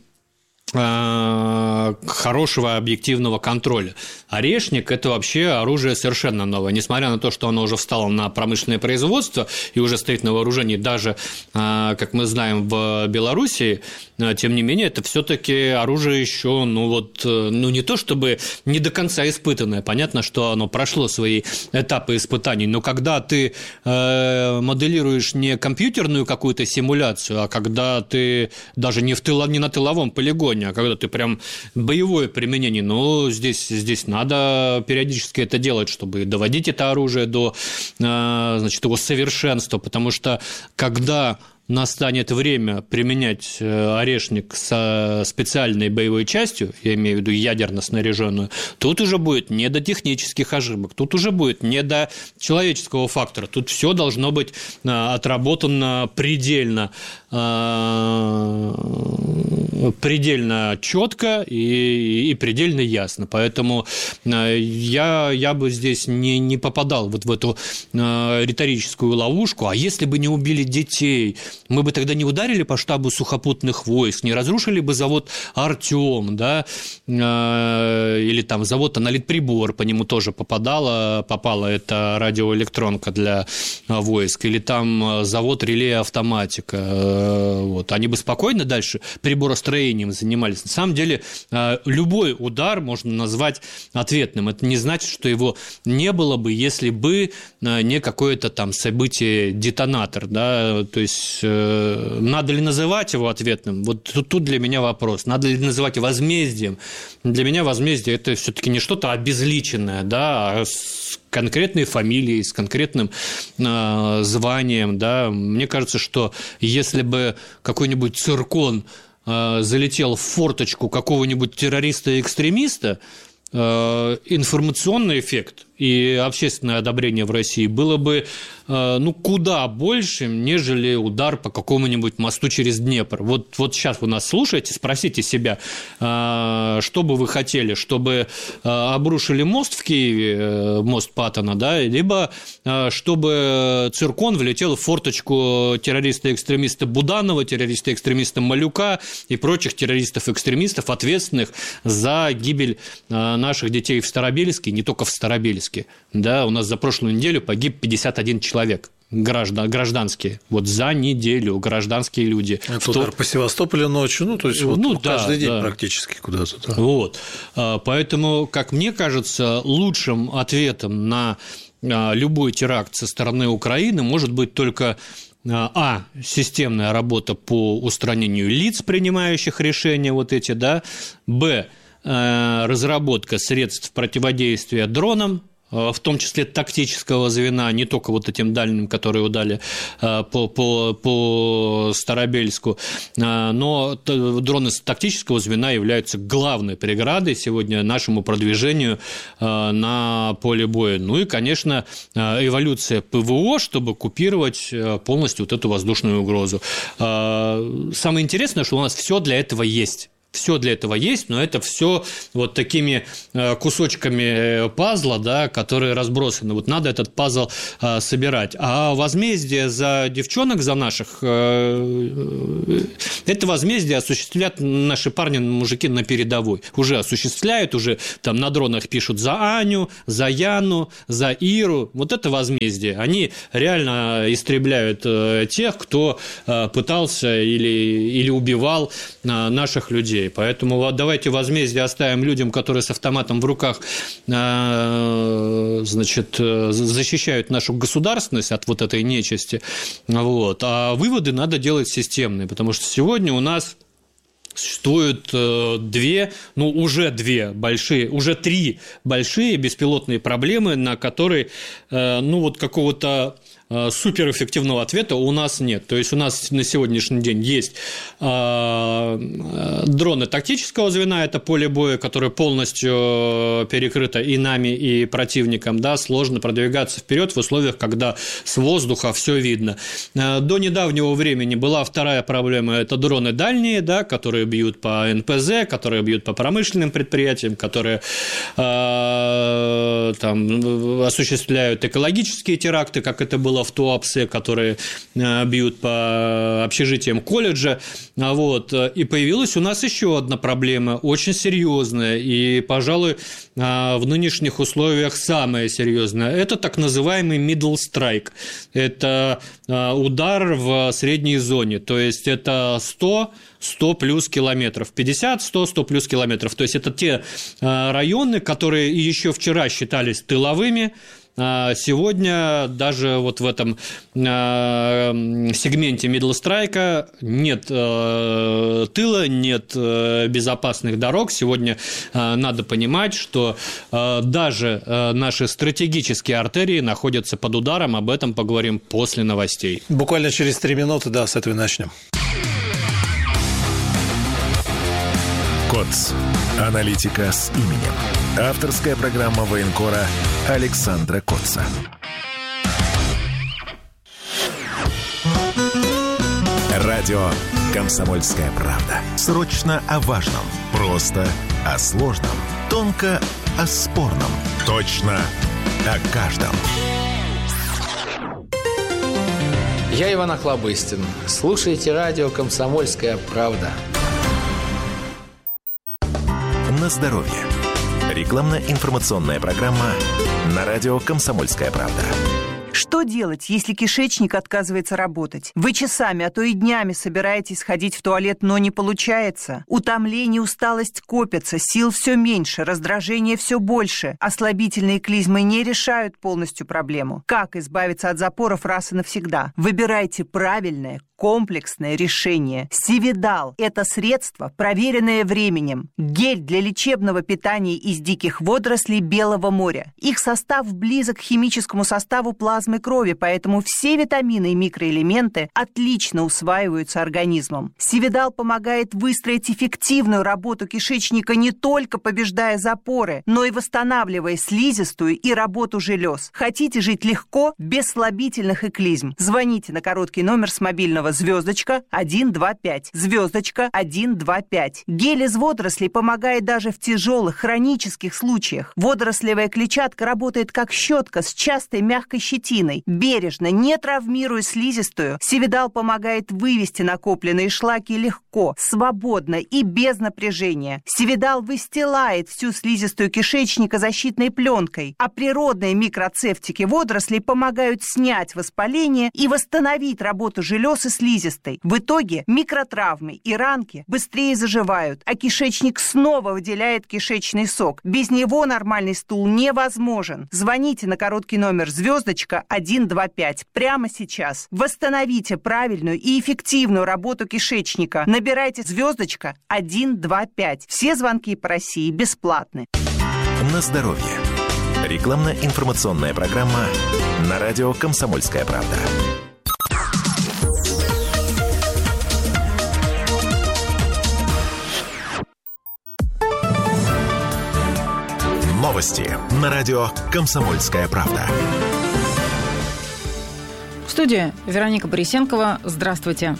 хорошего объективного контроля. Орешник – это вообще оружие совершенно новое. Несмотря на то, что оно уже встало на промышленное производство и уже стоит на вооружении даже, как мы знаем, в Белоруссии, тем не менее, это все-таки оружие еще, ну вот, ну не то чтобы не до конца испытанное. Понятно, что оно прошло свои этапы испытаний, но когда ты моделируешь не компьютерную какую-то симуляцию, а когда ты даже не, в тыло, не на тыловом полигоне, а когда ты прям боевое применение, ну, здесь, здесь надо периодически это делать, чтобы доводить это оружие до, значит, его совершенства, потому что когда настанет время применять орешник со специальной боевой частью, я имею в виду ядерно снаряженную, тут уже будет не до технических ошибок, тут уже будет не до человеческого фактора, тут все должно быть отработано предельно, предельно четко и, и предельно ясно. Поэтому я, я бы здесь не, не попадал вот в эту риторическую ловушку. А если бы не убили детей, мы бы тогда не ударили по штабу сухопутных войск, не разрушили бы завод «Артем», да, или там завод «Аналитприбор», по нему тоже попадала, попала эта радиоэлектронка для войск, или там завод «Реле-автоматика». Вот. Они бы спокойно дальше приборостроением занимались. На самом деле, любой удар можно назвать ответным. Это не значит, что его не было бы, если бы не какое-то там событие-детонатор, да, то есть надо ли называть его ответным? Вот тут, тут для меня вопрос. Надо ли называть возмездием? Для меня возмездие – это все-таки не что-то обезличенное, да, а с конкретной фамилией, с конкретным э, званием, да. Мне кажется, что если бы какой-нибудь циркон э, залетел в форточку какого-нибудь террориста-экстремиста, э, информационный эффект и общественное одобрение в России было бы, ну, куда большим, нежели удар по какому-нибудь мосту через Днепр. Вот, вот сейчас вы нас слушаете, спросите себя, что бы вы хотели, чтобы обрушили мост в Киеве, мост Паттона, да, либо чтобы циркон влетел в форточку террориста-экстремиста Буданова, террориста-экстремиста Малюка и прочих террористов-экстремистов, ответственных за гибель наших детей в Старобельске, не только в Старобельске. Да, у нас за прошлую неделю погиб пятьдесят один человек. граждан, гражданские, вот за неделю гражданские люди. Это в удар то... по Севастополю ночью, ну, то есть вот ну, да, каждый день да. практически куда-то. Да. Вот. Поэтому, как мне кажется, лучшим ответом на любой теракт со стороны Украины может быть только а. системная работа по устранению лиц, принимающих решения вот эти, да, б. разработка средств противодействия дронам, в том числе тактического звена, не только вот этим дальним, которые удали по, по, по Старобельску, но дроны тактического звена являются главной преградой сегодня нашему продвижению на поле боя. Ну и, конечно, эволюция ПВО, чтобы купировать полностью вот эту воздушную угрозу. Самое интересное, что у нас все для этого есть. Все для этого есть, но это все вот такими кусочками пазла, да, которые разбросаны. Вот надо этот пазл собирать. А возмездие за девчонок, за наших, это возмездие осуществляют наши парни, мужики на передовой. Уже осуществляют, уже там на дронах пишут за Аню, за Яну, за Иру. Вот это возмездие. Они реально истребляют тех, кто пытался или, или убивал наших людей. Поэтому давайте возмездие оставим людям, которые с автоматом в руках, значит, защищают нашу государственность от вот этой нечисти. Вот. А выводы надо делать системные, потому что сегодня у нас существуют две, ну, уже две большие, уже три большие беспилотные проблемы, на которые, ну, вот какого-то суперэффективного ответа у нас нет. То есть у нас на сегодняшний день есть дроны тактического звена, это поле боя, которое полностью перекрыто и нами, и противником, да, сложно продвигаться вперед в условиях, когда с воздуха все видно. До недавнего времени была вторая проблема, это дроны дальние, да, которые бьют по эн пэ зэ, которые бьют по промышленным предприятиям, которые э, там осуществляют экологические теракты, как это было в Туапсе, которые бьют по общежитиям колледжа. Вот. И появилась у нас еще одна проблема, очень серьезная, и, пожалуй, в нынешних условиях самая серьезная. Это так называемый middle strike. Это удар в средней зоне, то есть это сто сто плюс километров, пятьдесят, сто, сто плюс километров. То есть это те районы, которые еще вчера считались тыловыми, сегодня даже вот в этом сегменте middle strike нет тыла, нет безопасных дорог. Сегодня надо понимать, что даже наши стратегические артерии находятся под ударом. Об этом поговорим после новостей. Буквально через три минуты, да, с этого начнем. КОЦ. Аналитика с именем. Авторская программа военкора Александра Котца. Радио «Комсомольская правда». Срочно о важном. Просто о сложном. Тонко о спорном. Точно о каждом. Я Иван Охлобыстин. Слушайте радио «Комсомольская правда». На здоровье. Рекламно-информационная программа на радио «Комсомольская правда». Что делать, если кишечник отказывается работать? Вы часами, а то и днями собираетесь ходить в туалет, но не получается. Утомление, усталость копятся, сил все меньше, раздражение все больше. Ослабительные клизмы не решают полностью проблему. Как избавиться от запоров раз и навсегда? Выбирайте правильное, комплексное решение. Сивидал – это средство, проверенное временем. Гель для лечебного питания из диких водорослей Белого моря. Их состав близок к химическому составу плазмы крови, поэтому все витамины и микроэлементы отлично усваиваются организмом. Сивидал помогает выстроить эффективную работу кишечника, не только побеждая запоры, но и восстанавливая слизистую и работу желез. Хотите жить легко, без слабительных и клизм? Звоните на короткий номер с мобильного звездочка один два пять, звездочка один два пять. Гель из водорослей помогает даже в тяжелых хронических случаях. Водорослевая клетчатка работает как щетка с частой мягкой щетиной, щетиной. Бережно, не травмируя слизистую, Севидал помогает вывести накопленные шлаки легко, свободно и без напряжения. Севидал выстилает всю слизистую кишечника защитной пленкой, а природные микроцефтики водорослей помогают снять воспаление и восстановить работу желез и слизистой. В итоге микротравмы и ранки быстрее заживают, а кишечник снова выделяет кишечный сок. Без него нормальный стул невозможен. Звоните на короткий номер звездочка один два пять прямо сейчас. Восстановите правильную и эффективную работу кишечника. Набирайте звездочка один два пять. Все звонки по России бесплатны. На здоровье. Рекламно-информационная программа на радио «Комсомольская правда». Новости на радио «Комсомольская правда». В студии Вероника Борисенкова. Здравствуйте.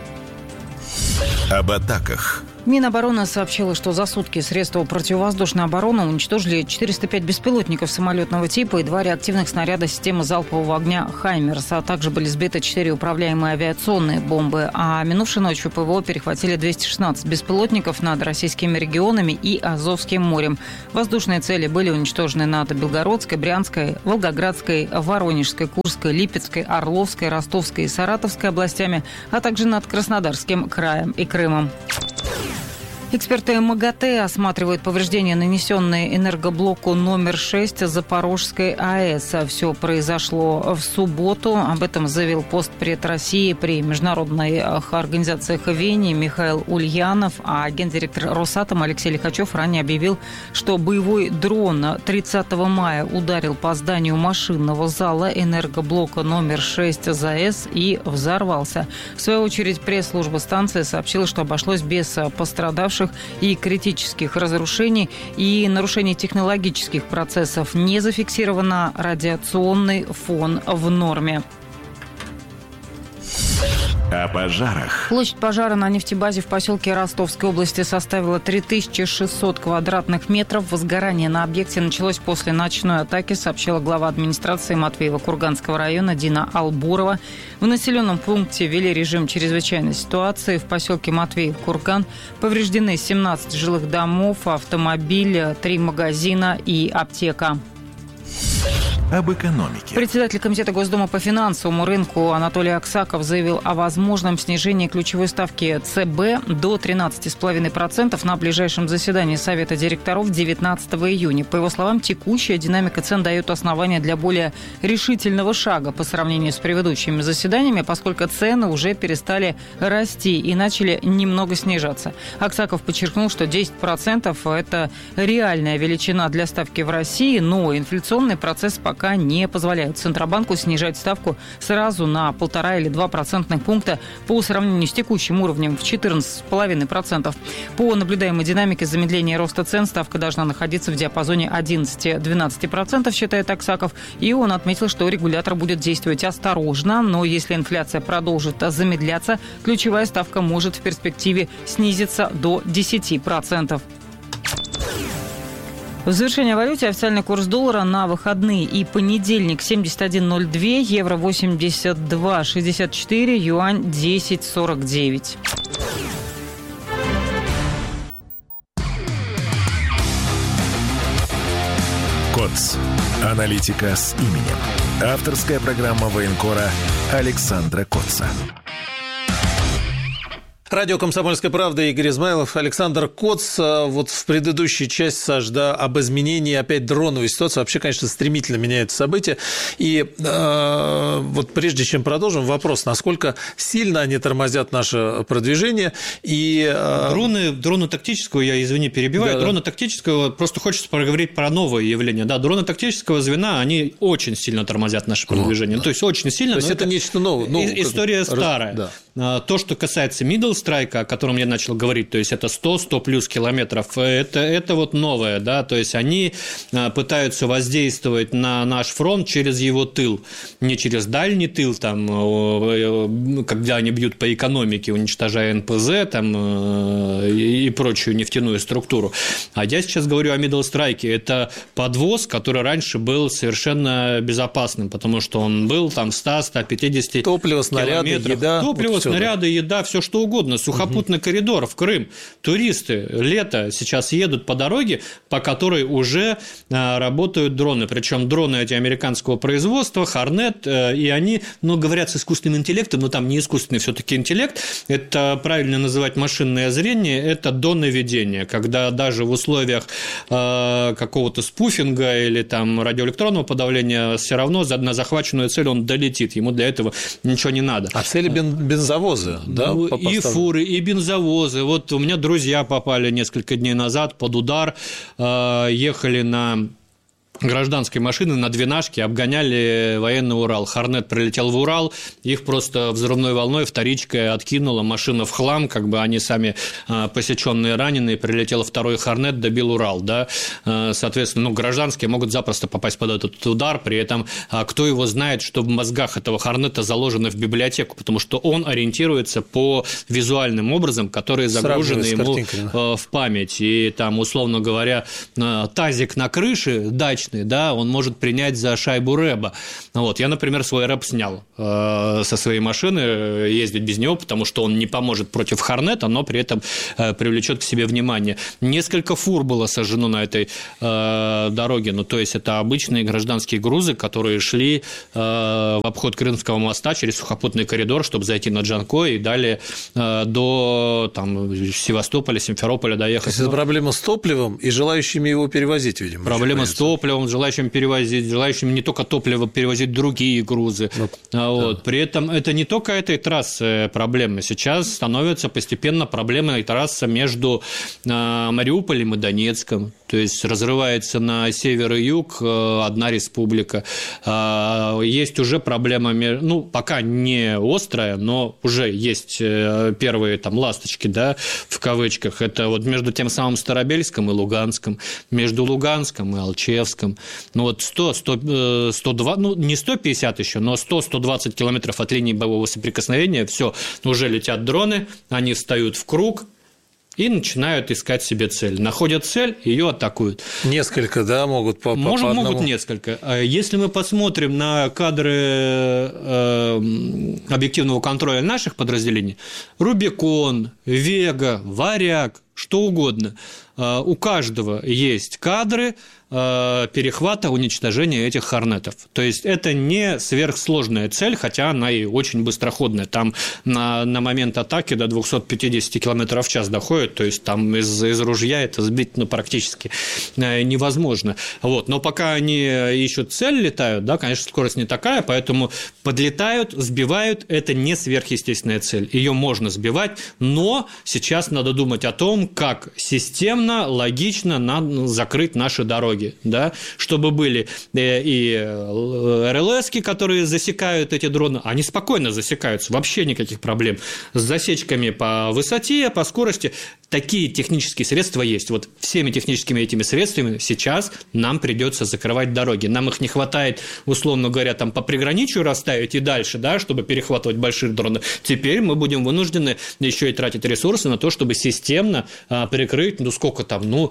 Об атаках. Минобороны сообщила, что за сутки средства противовоздушной обороны уничтожили четыреста пять беспилотников самолетного типа и два реактивных снаряда системы залпового огня «Хаймерс», а также были сбиты четыре управляемые авиационные бомбы. А минувшей ночью ПВО перехватили двести шестнадцать беспилотников над российскими регионами и Азовским морем. Воздушные цели были уничтожены над Белгородской, Брянской, Волгоградской, Воронежской, Курской, Липецкой, Орловской, Ростовской и Саратовской областями, а также над Краснодарским краем и Крымом. Эксперты МАГАТЭ осматривают повреждения, нанесенные энергоблоку номер шесть Запорожской АЭС. Все произошло в субботу. Об этом заявил постпред России при международных организациях Вене Михаил Ульянов. А гендиректор Росатома Алексей Лихачев ранее объявил, что боевой дрон тридцатого мая ударил по зданию машинного зала энергоблока номер шесть ЗАЭС и взорвался. В свою очередь пресс-служба станции сообщила, что обошлось без пострадавших и критических разрушений, и нарушений технологических процессов. Не зафиксировано, радиационный фон в норме. О пожарах. Площадь пожара на нефтебазе в поселке Ростовской области составила три тысячи шестьсот квадратных метров. Возгорание на объекте началось после ночной атаки, сообщила глава администрации Матвеево-Курганского района Дина Албурова. В населенном пункте ввели режим чрезвычайной ситуации. В поселке Матвеев-Курган повреждены семнадцать жилых домов, автомобиль, три магазина и аптека. Об экономике. Председатель Комитета Госдумы по финансовому рынку Анатолий Аксаков заявил о возможном снижении ключевой ставки ЦБ до тринадцати целых пяти десятых процента на ближайшем заседании Совета директоров девятнадцатого июня. По его словам, текущая динамика цен дает основания для более решительного шага по сравнению с предыдущими заседаниями, поскольку цены уже перестали расти и начали немного снижаться. Аксаков подчеркнул, что десять процентов – это реальная величина для ставки в России, но инфляционный процесс пока не позволяют Центробанку снижать ставку сразу на полтора или два процентных пункта по сравнению с текущим уровнем в четырнадцать целых пять десятых процента. По наблюдаемой динамике замедления роста цен ставка должна находиться в диапазоне одиннадцать-двенадцать процентов, считает Аксаков. И он отметил, что регулятор будет действовать осторожно, но если инфляция продолжит замедляться, ключевая ставка может в перспективе снизиться до десяти процентов. В завершение о валюте официальный курс доллара на выходные и понедельник семьдесят один ноль два, евро восемьдесят два шестьдесят четыре, юань десять сорок девять. КОЦ. Аналитика с именем. Авторская программа военкора Александра Котца. Радио «Комсомольская правда», Игорь Измайлов, Александр Коц. Вот в предыдущей части, Саш, да, об изменении опять дроновой ситуации. Вообще, конечно, стремительно меняются события. И э, вот прежде чем продолжим, вопрос, насколько сильно они тормозят наше продвижение. И, э... дроны, дроны тактического, я, извини, перебиваю, да, дроны да. тактического, просто хочется поговорить про новое явление. Да, дроны тактического звена, они очень сильно тормозят наше продвижение. Ну, да. То есть, очень сильно. То есть, это, это нечто новое. новое история как... старая. Да. То, что касается middle Strike, о котором я начал говорить, то есть это сто, сто плюс километров, это, это вот новое, да, то есть они пытаются воздействовать на наш фронт через его тыл, не через дальний тыл, там, когда они бьют по экономике, уничтожая эн пэ зэ там, и прочую нефтяную структуру. А я сейчас говорю о Middle Strike. Это подвоз, который раньше был совершенно безопасным, потому что он был там сто - сто пятьдесят топливо, снаряды, еда. Топливо, вот снаряды, еда, все что угодно. Сухопутный угу. коридор в Крым. Туристы лето сейчас едут по дороге, по которой уже работают дроны. Причем дроны эти американского производства, Hornet, и они, ну, говорят с искусственным интеллектом, но там не искусственный все-таки интеллект. Это правильно называть машинное зрение, это донаведение, когда даже в условиях э, какого-то спуфинга или там радиоэлектронного подавления все равно на захваченную цель он долетит, ему для этого ничего не надо. А цели бен- бензовозы, да? Ну, и фуры, и бензовозы. Вот у меня друзья попали несколько дней назад под удар, э, ехали на гражданской машины на двенашке, обгоняли военный Урал. Хорнет прилетел в Урал, их просто взрывной волной вторичкой откинула, машина в хлам, как бы они сами посеченные, раненые, прилетел второй Хорнет, добил Урал, да, соответственно, ну, гражданские могут запросто попасть под этот удар, при этом кто его знает, что в мозгах этого Хорнета заложено в библиотеку, потому что он ориентируется по визуальным образам, которые загружены ему в память, и там, условно говоря, тазик на крыше дачный, да, он может принять за шайбу рэба. Вот. Я, например, свой рэб снял э, со своей машины, ездить без него, потому что он не поможет против Хорнета, но при этом э, привлечет к себе внимание. Несколько фур было сожжено на этой э, дороге, ну, то есть это обычные гражданские грузы, которые шли э, в обход Крымского моста через сухопутный коридор, чтобы зайти на Джанкой и далее э, до там, Севастополя, Симферополя доехать. То есть это проблема с топливом и желающими его перевозить, видимо. Проблема с топливом, желающим перевозить, желающим не только топливо перевозить, другие грузы. Ну, вот. Да. При этом это не только этой трассы проблема. Сейчас становится постепенно проблемой трасса между Мариуполем и Донецком. То есть разрывается на север и юг одна республика. Есть уже проблема, ну, пока не острая, но уже есть первые там ласточки, да, в кавычках. Это вот между тем самым Старобельском и Луганском, между Луганском и Алчевском. Ну вот сто, сто, сто два, ну не сто пятьдесят еще, но сто - сто двадцать километров от линии боевого соприкосновения, все, уже летят дроны, они встают в круг и начинают искать себе цель. Находят цель, ее атакуют. Несколько, да, могут по, Может, по одному. Могут несколько. Если мы посмотрим на кадры э, объективного контроля наших подразделений, Рубикон, Вега, Варяг, что угодно, э, у каждого есть кадры э, перехвата, уничтожения этих хорнетов. То есть это не сверхсложная цель, хотя она и очень быстроходная. Там на, на момент атаки до двести пятьдесят километров в час доходит, то есть там из, из ружья это сбить ну, практически э, невозможно. Вот. Но пока они ищут цель, летают, да, конечно, скорость не такая, поэтому подлетают, сбивают, это не сверхъестественная цель. Ее можно сбивать, но сейчас надо думать о том, как системно, логично надо закрыть наши дороги, да, чтобы были и эр эл эски, которые засекают эти дроны, они спокойно засекаются, вообще никаких проблем с засечками по высоте, по скорости. Такие технические средства есть. Вот всеми техническими этими средствами сейчас нам придется закрывать дороги. Нам их не хватает, условно говоря, там по приграничью расставить и дальше, да, чтобы перехватывать большие дроны. Теперь мы будем вынуждены еще и тратить ресурсы на то, чтобы системно а, прикрыть, ну сколько там, ну...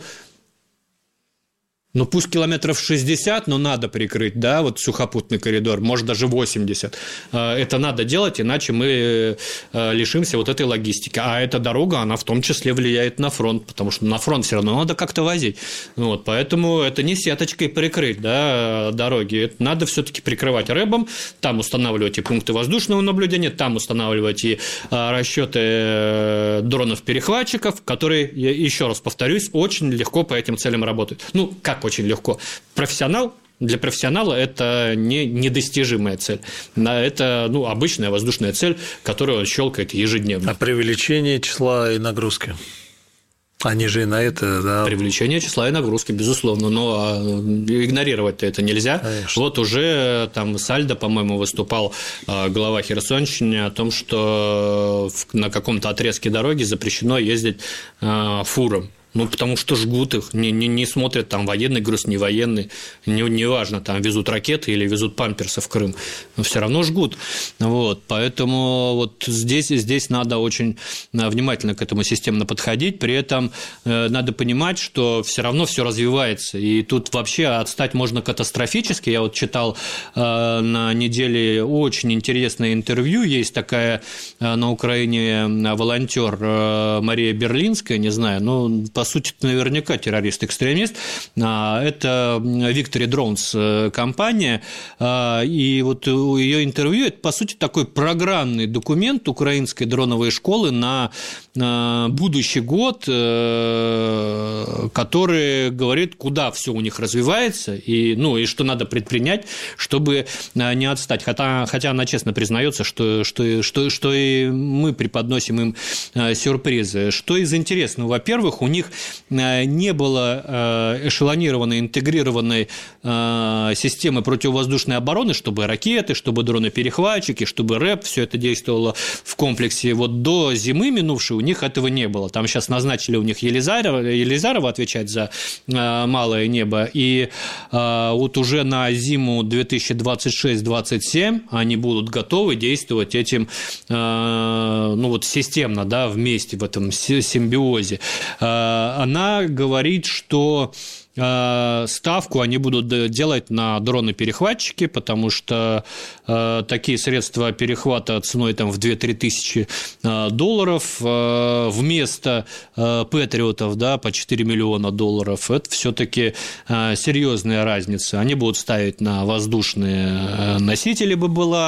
Ну, пусть километров шестьдесят, но надо прикрыть, да, вот сухопутный коридор, может, даже восемьдесят. Это надо делать, иначе мы лишимся вот этой логистики. А эта дорога, она в том числе влияет на фронт, потому что на фронт все равно надо как-то возить. Вот, поэтому это не сеточкой прикрыть, да, дороги. Это надо все-таки прикрывать рэбом, там устанавливать и пункты воздушного наблюдения, там устанавливать и расчеты дронов-перехватчиков, которые, еще раз повторюсь, очень легко по этим целям работают. Ну, как очень легко. Профессионал, для профессионала это не, недостижимая цель. Это ну, обычная воздушная цель, которую он щелкает ежедневно. А преувеличение числа и нагрузки? Они же и на это, да. Привлечение числа и нагрузки, безусловно, но игнорировать-то это нельзя. Конечно. Вот уже там Сальдо, по-моему, выступал глава Херсонщины о том, что на каком-то отрезке дороги запрещено ездить фурам. Ну, потому что жгут их, не, не, не смотрят, там, военный груз, не военный, неважно, не там, везут ракеты или везут памперсы в Крым, но все равно жгут. Вот, поэтому вот здесь, здесь надо очень внимательно к этому системно подходить, при этом э, надо понимать, что все равно все развивается, и тут вообще отстать можно катастрофически. Я вот читал э, на неделе очень интересное интервью, есть такая э, на Украине волонтер э, Мария Берлинская, не знаю, ну, по сути, наверняка террорист-экстремист. Это Victory Drones компания, и вот ее интервью – это, по сути, такой программный документ украинской дроновой школы на будущий год, который говорит, куда все у них развивается, и, ну, и что надо предпринять, чтобы не отстать. Хотя, хотя она честно признается, что, что, что, что и мы преподносим им сюрпризы. Что из интересного? Во-первых, у них не было эшелонированной, интегрированной системы противовоздушной обороны, чтобы ракеты, чтобы дроны-перехватчики, чтобы рэп, все это действовало в комплексе. Вот до зимы минувшей у них этого не было. Там сейчас назначили у них Елизарова, Елизарова отвечать за малое небо, и вот уже на зиму две тысячи двадцать шесть - двадцать семь они будут готовы действовать этим, ну вот системно, да, вместе в этом симбиозе. Она говорит, что ставку они будут делать на дроны-перехватчики, потому что э, такие средства перехвата ценой там, в две-три тысячи долларов э, вместо э, патриотов, да, по четыре миллиона долларов, это все-таки э, серьезная разница. Они будут ставить на воздушные носители БПЛА,